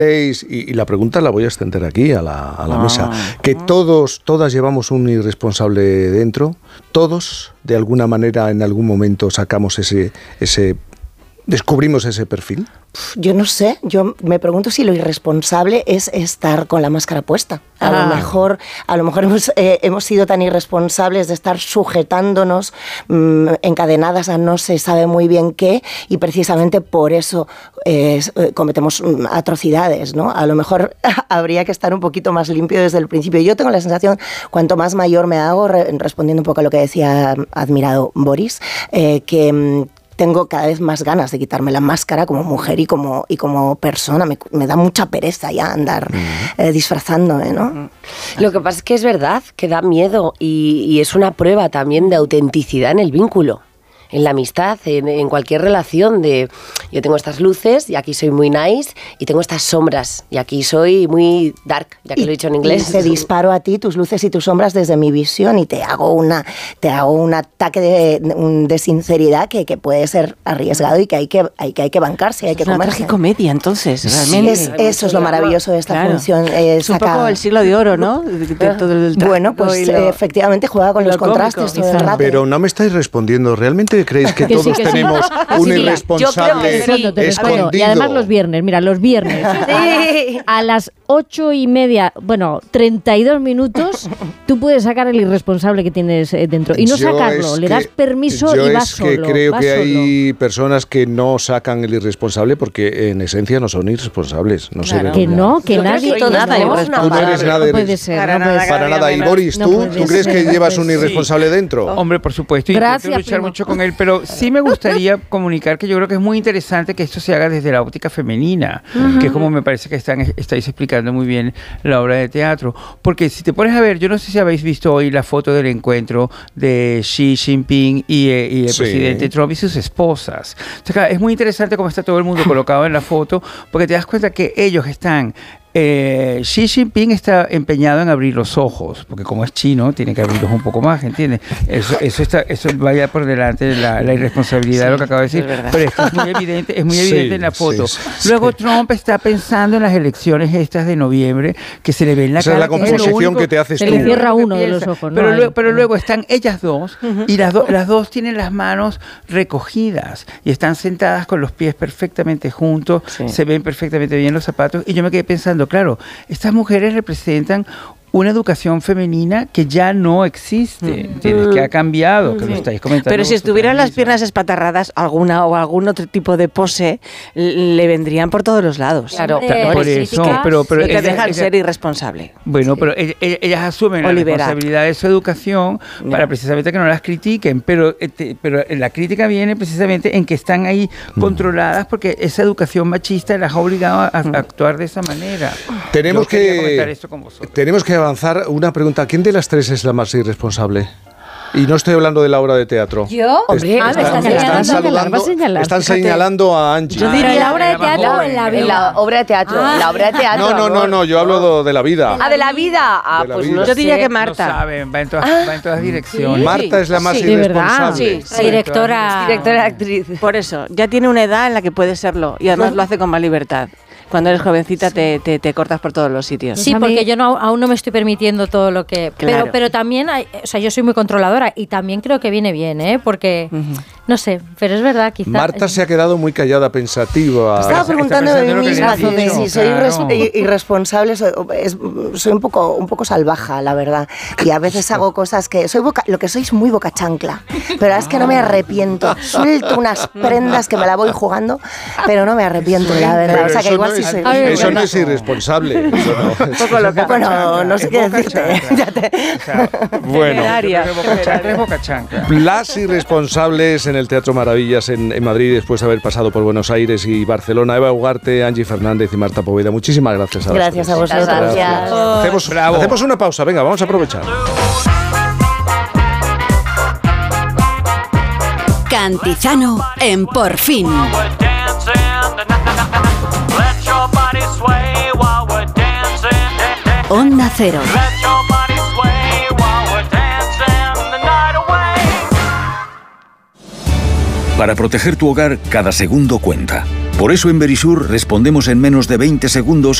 Y la pregunta la voy a extender aquí a la mesa, que todas llevamos un irresponsable dentro, todos de alguna manera en algún momento sacamos descubrimos ese perfil. Yo no sé, yo me pregunto si lo irresponsable es estar con la máscara puesta. A lo mejor hemos sido tan irresponsables de estar sujetándonos encadenadas a no se sabe muy bien qué, y precisamente por eso cometemos atrocidades, ¿no? A lo mejor habría que estar un poquito más limpio desde el principio. Yo tengo la sensación, cuanto más mayor me hago, respondiendo un poco a lo que decía admirado Boris, que tengo cada vez más ganas de quitarme la máscara como mujer y como persona. Me da mucha pereza ya andar disfrazándome, ¿no? Lo que pasa es que es verdad que da miedo y es una prueba también de autenticidad en el vínculo, en la amistad, en cualquier relación de yo tengo estas luces y aquí soy muy nice, y tengo estas sombras y aquí soy muy dark, ya que lo he dicho en inglés. Y te disparo a ti tus luces y tus sombras desde mi visión y te hago un ataque de sinceridad que puede ser arriesgado y que hay que bancarse, hay que comerse. Es una tragicomedia, entonces, realmente. Eso es lo maravilloso de esta función. Es un poco el siglo de oro, ¿no? Bueno, pues efectivamente juega con los contrastes todo el rato. Pero no me estáis respondiendo. ¿Realmente creéis que todos tenemos un irresponsable escondido? Y además los viernes, a las 8:30, 32 minutos, tú puedes sacar el irresponsable que tienes dentro. Y no sacarlo, le das permiso y vas solo. Yo creo que hay personas que no sacan el irresponsable porque en esencia no son irresponsables. No se ven. Que nadie... Tú no eres nada. No puede ser. Para nada. Y Boris, ¿tú crees que llevas un irresponsable dentro? Hombre, por supuesto. Y intento luchar mucho con él, pero sí me gustaría comunicar que yo creo que es muy interesante que esto se haga desde la óptica femenina, que es como me parece que estáis explicando muy bien la obra de teatro. Porque si te pones a ver, yo no sé si habéis visto hoy la foto del encuentro de Xi Jinping y el presidente Trump y sus esposas. O sea, es muy interesante cómo está todo el mundo colocado en la foto, porque te das cuenta que ellos están... Xi Jinping está empeñado en abrir los ojos, porque como es chino, tiene que abrirlos un poco más, ¿entiendes? Eso vaya por delante de la irresponsabilidad de lo que acabo de decir, pero esto es muy evidente en la foto. Luego Trump está pensando en las elecciones estas de noviembre, que se le ve en la cara. Esa es la composición que te haces tú. Se le cierra uno de los ojos. Pero luego están ellas dos, y las dos tienen las manos recogidas, y están sentadas con los pies perfectamente juntos, se ven perfectamente bien los zapatos, y yo me quedé pensando, claro, estas mujeres representan una educación femenina que ya no existe, que ha cambiado, que lo estáis comentando. Pero si estuvieran las piernas espatarradas, algún otro tipo de pose, le vendrían por todos los lados. Claro, por eso, pero no te dejan ser irresponsable. Bueno, pero ellas asumen la responsabilidad de su educación para precisamente que no las critiquen, pero la crítica viene precisamente en que están ahí controladas porque esa educación machista las ha obligado a actuar de esa manera. Tenemos que avanzar. Una pregunta: ¿quién de las tres es la más irresponsable? Y no estoy hablando de la obra de teatro. ¿Yo? Hombre, están señalando a Angie. Yo diría la obra de teatro o en la vida. La obra de teatro. La obra de teatro. No, yo hablo de la vida. ¿De la vida? Pues no sé. Yo diría que Marta. No saben, va en todas direcciones. ¿Sí? Marta es la más irresponsable. Sí, directora actriz. Por eso, ya tiene una edad en la que puede serlo y además lo hace con más libertad. Cuando eres jovencita te cortas por todos los sitios. Sí, porque yo aún no me estoy permitiendo todo lo que... Claro. Pero también, yo soy muy controladora y también creo que viene bien, porque... No sé, pero es verdad, quizás... Marta se ha quedado muy callada, pensativa. Estaba preguntando de mí misma si soy irresponsable, soy un poco salvaja, la verdad. Y a veces hago cosas que... lo que soy es muy boca chancla, pero es que no me arrepiento. Suelto unas prendas que me la voy jugando, pero no me arrepiento, la verdad. Pero o sea, que igual eso no es irresponsable. Bueno, no sé qué decirte. Bueno, es boca chancla. Las irresponsables en el Teatro Maravillas en Madrid, después de haber pasado por Buenos Aires y Barcelona. Eva Ugarte, Angie Fernández y Marta Poveda. Muchísimas gracias a Gracias a vosotros. Hacemos una pausa. Venga, vamos a aprovechar. Cantizano en Por Fin. Onda Cero. Para proteger tu hogar, cada segundo cuenta. Por eso en Verisur respondemos en menos de 20 segundos